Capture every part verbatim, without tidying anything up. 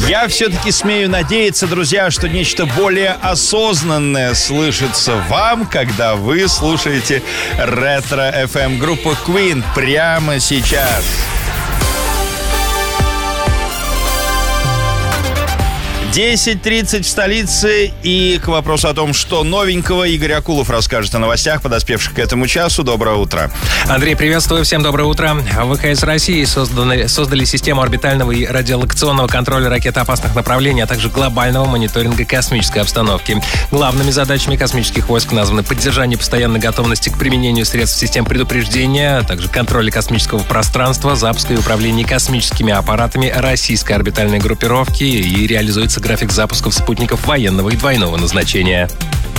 Я все-таки смею надеяться, друзья, что нечто более осознанное слышится вам, когда вы слушаете Ретро-эф эм группы Queen прямо сейчас. десять тридцать в столице, и к вопросу о том, что новенького, Игорь Акулов расскажет о новостях, подоспевших к этому часу. Доброе утро. Андрей, приветствую, всем доброе утро. В ВКС России созданы, создали систему орбитального и радиолокационного контроля ракет опасных направлений, а также глобального мониторинга космической обстановки. Главными задачами космических войск названы поддержание постоянной готовности к применению средств систем предупреждения, а также контроля космического пространства, запуска и управления космическими аппаратами российской орбитальной группировки, и реализуется график запусков спутников военного и двойного назначения.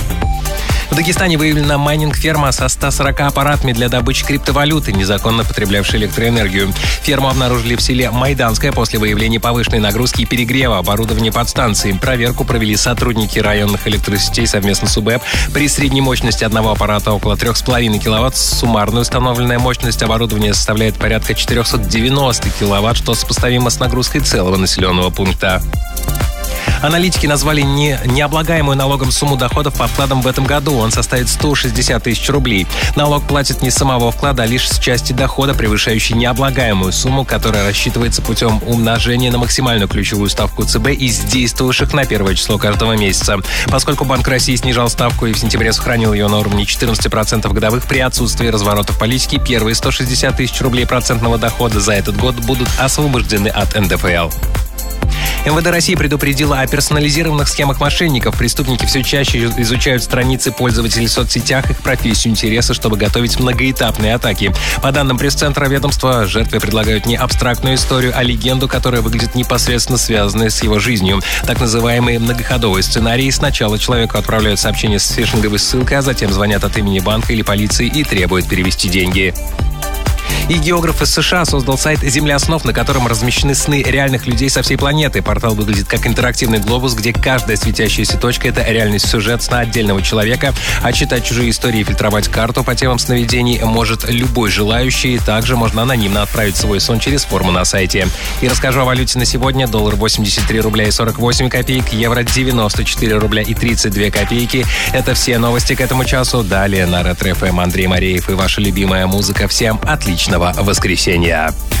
В Дагестане выявлена майнинг-ферма со ста сорока аппаратами для добычи криптовалюты, незаконно потреблявшей электроэнергию. Ферму обнаружили в селе Майданское после выявления повышенной нагрузки и перегрева оборудования подстанции. Проверку провели сотрудники районных электросетей совместно с УБЭП. При средней мощности одного аппарата около трех с половиной киловатт, суммарная установленная мощность оборудования составляет порядка четыреста девяносто киловатт, что сопоставимо с нагрузкой целого населенного пункта. Аналитики назвали не, необлагаемую налогом сумму доходов по вкладам в этом году. Он составит сто шестьдесят тысяч рублей. Налог платит не с самого вклада, а лишь с части дохода, превышающей необлагаемую сумму, которая рассчитывается путем умножения на максимальную ключевую ставку ЦБ из действовавших на первое число каждого месяца. Поскольку Банк России снижал ставку и в сентябре сохранил ее на уровне четырнадцать процентов годовых, при отсутствии разворотов политики первые сто шестьдесят тысяч рублей процентного дохода за этот год будут освобождены от эн дэ эф эл. эм вэ дэ России предупредила о персонализированных схемах мошенников. Преступники все чаще изучают страницы пользователей в соцсетях, их профессию, интересы, чтобы готовить многоэтапные атаки. По данным пресс-центра ведомства, жертве предлагают не абстрактную историю, а легенду, которая выглядит непосредственно связанной с его жизнью. Так называемые многоходовые сценарии. Сначала человеку отправляют сообщение с фишинговой ссылкой, а затем звонят от имени банка или полиции и требуют перевести деньги. И географ из США создал сайт «Земля снов», на котором размещены сны реальных людей со всей планеты. Портал выглядит как интерактивный глобус, где каждая светящаяся точка — это реальный сюжет сна отдельного человека, а читать чужие истории и фильтровать карту по темам сновидений может любой желающий. Также можно анонимно отправить свой сон через форму на сайте. И расскажу о валюте на сегодня. Доллар восемьдесят три рубля и сорок восемь копеек, евро девяносто четыре рубля и тридцать две копейки. Это все новости к этому часу. Далее на Ретро-эф эм Андрей Мареев и ваша любимая музыка. Всем отличного воскресенья.